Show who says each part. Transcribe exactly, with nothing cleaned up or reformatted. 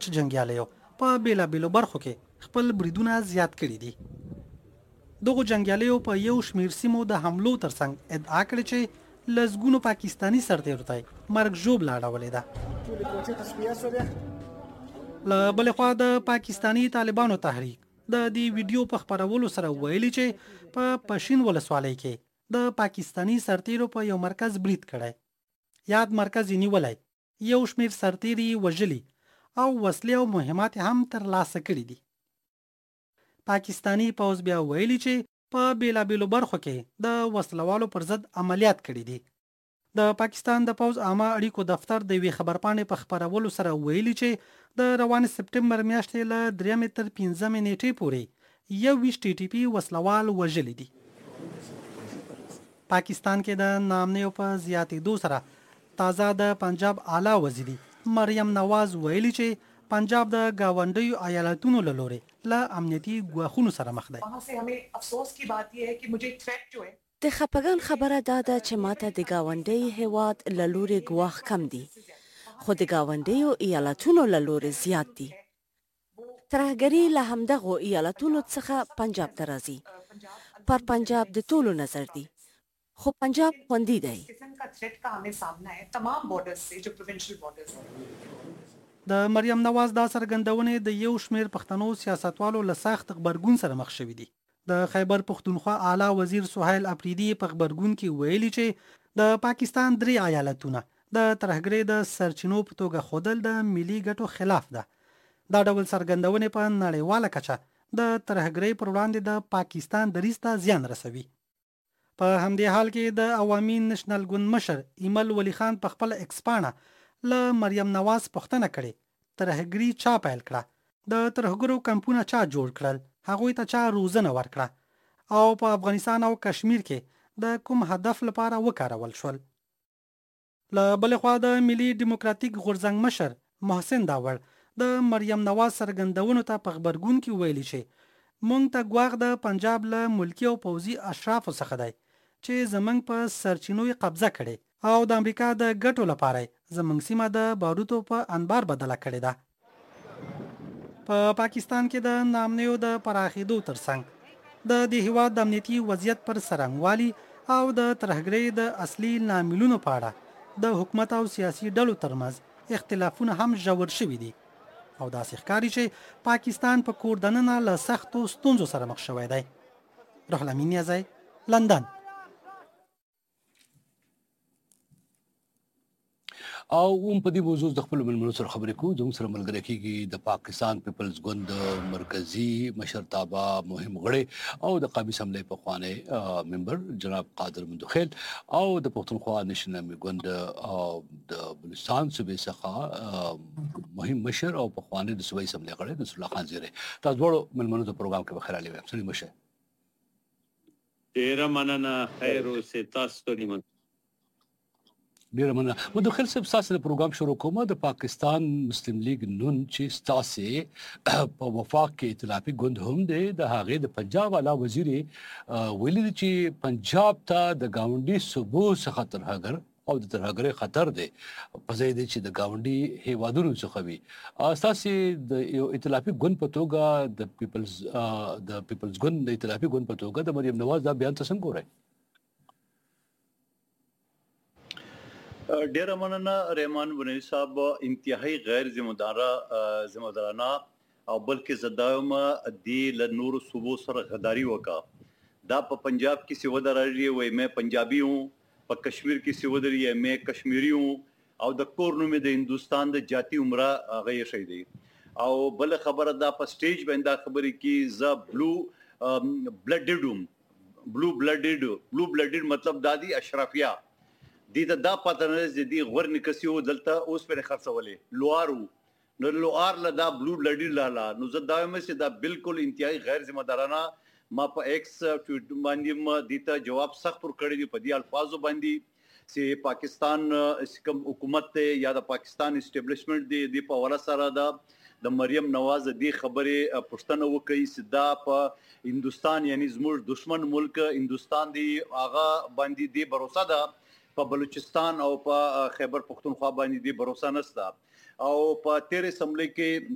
Speaker 1: برټ جنګیالیو په بیلابیلو برخو کې خپل بریدونه زیات کړي دي دغو جنګیالیو په یو شمیر سیمو د حملو ترڅنګ ادعا کړې چې لسګونو پاکستاني سرتیرو ته مرګ ژوبله اړولې ده. له بلې خوا د پاکستاني طالبانو تحریک د دې ویډیو په خپرولو سره ویلي چې په پشین ولسوالۍ کې د پاکستاني سرتیرو په یو مرکز برید کړی. یاد مرکز یې نیولی، یو شمیر سرتیري وژلي او وسلې او مهمات هم ترلاسه کړي دي. پاکستاني پوځ بیا ویلي چې په بیلابیلو برخو کې د وسلوالو پر ضد عملیات کړي دي. د پاکستان د پوځ عامه اړیکو دفتر د یوې خبرپاڼې په خپرولو سره ویلي چې د روانې سپټمبر میاشتې له درېیمې تر پنځمې نیټې پورې یو ویشت ټي ټي پي وسلوال وژلي دي. پاکستان کې د ناامنیو په زیاتېدو سره تازه د پنجاب اعلی وزیري مریم نواز ویلي چې پنجاب د ګاونډیو ایالتونو له لورې له امنیتي ګواښونو سره مخ دی.
Speaker 2: د خپګان خبره دا ده چې ماته د ګاونډي هیواد له لورې ګواښ کم دي، خو د ګاونډیو ایالتونو له لورې زیات دي. ترهګري له همدغو ایالتونو څخه پنجاب ته راځي. پر پنجاب د ټولو نظر دی، خو پنجاب خوندي دی.
Speaker 1: د مریم نواز دا څرګندونې د یو شمیر پښتنو سیاستوالو له سخت غبرګون سره مخ شوي دي. د خیبر پښتونخوا اعلی وزیر سهیل اپریدي په خبرګون کې ویلي چې د پاکستان درې ایالتونه د ترهګرۍ د سرچینو په توګه ښودل د ملي ګټو خلاف ده. دا ډول څرګندونې په نړیواله کچه د ترهګرۍ پر وړاندې د پاکستان دریځ ته زیان رسوي. په همدې حال کې د عوامي نېشنل ګوند مشر ایمل ولی خان په خپل ایکس پاڼه له مریم نواز پوښتنه کړې ترهګري چا پیل کړه، د ترهګرو کمپونه چا جوړ کړل، هغوی ته چا روزنه ورکړه او په افغانستان او کشمیر کې د کوم هدف لپاره وکارول شول. له بلې خوا د ملي ډیموکراتیک غورځنګ مشر محسن داور د مریم نواز څرګندونو ته په خبرګون کې ویلي چې مونږ ته ګواښ د پنجاب له ملکي او پوځي اشرافو څخه دی چې زمونږ په سرچینو قبضه کړي او د امریکا د ګټو لپاره زمونږ سیمه د باروتو په انبار بدله کړې ده. په پاکستان کې د ناامنیو د پراخېدو ترڅنګ د دې هیواد د امنیتي وضعیت پر سرنګوالي او د ترهګرۍ د اصلي لاملونو په اړه د حکومت او سیاسي ډلو ترمنځ اختلافونه هم ژور شوي دي او داسې ښکاري چې پاکستان په کور دننه له سختو ستونزو سره مخ شوی دی. روح الامین نیازی، لندن.
Speaker 3: او هم په دې موضوع د خپل ملمنو سره خبرې کوو. زموږ سره ملګری کېږي د پاکستان پیپلز ګوند مرکزي مشرتابه مهم غړی او د قومي اسمبلی پخوانی ممبر جناب قادر مندوخیل او د پښتونخوا نېشنل ګوند د بلوچستان صوبې څخه مهم مشر او پخوانی د صوبې اسمبلی غړی نصر الله خان زیری. تاسو دواړو ملمنو ته پروګرام کې بخیر راغلی. سړي مشه
Speaker 4: ډیره مننه. خیر اوسې. تاسو ته نیمه
Speaker 3: ډیره مننه. مندوخیل صاحب ستاسو د پروګرام شروع کومه د پاکستان مسلم لیگ نون چې ستاسو په وفاق کې ائتلافي ګوند هم دی د هغې د پنجاب اعلی وزیر ویلي چې پنجاب ته د ګاونډي صوبو څخه ترهګر او د ترهګرۍ خطر دی په ځای دی چې د ګاونډي هیوادونو څخه وي. ستاسو د یو ائتلافي ګوند په توګه د پیپلز د پیپلز ګوند د ائتلافي ګوند په توګه د مریم نواز دا بیان ته څنګه ګورئ؟
Speaker 5: ډیره مننه رحمان بنوي صاحب. انتهایی غیر ذمہدارا ذمہدارانه او بلکې زدایم دی ل نور صوبو سره غداری وکا. دا په پنجاب کې سیو دراري وای مې پنجابي ہوں، په کشمیر کې سیو دري مې کشمیری ہوں او د کورنو مې د هندستان د جاتی عمره غي شي دی. او بل خبره دا په سټیج باندې خبرې کې ز بلو بلډډوم بلو بلډډ بلو بلډډ مطلب دادی اشرافیه دي ته دا پاتنه دي غور نکسیو دلته اوس پر خرڅولې لوارو نو لوار لا دا بلو بلډډ لالا نو زدایم چې دا بالکل انتهایی غیر ذمہ دارانه ما په ایکس ټویټ باندې دیته جواب سخت ور کړی دی په دې الفاظو باندې چې پاکستان کوم حکومت ته یا د پاکستان اسټابلیشمنت دی د په ولا سره دا د مریم نواز دی خبره پښتنه وکي سدا په هندستان یعنی زموږ دشمن ملک هندستان دی آغا باندې دی باور ده په بلوچستان او په خیبر پختونخوا باندې دی باور نشته او په تیر اسمبلی کې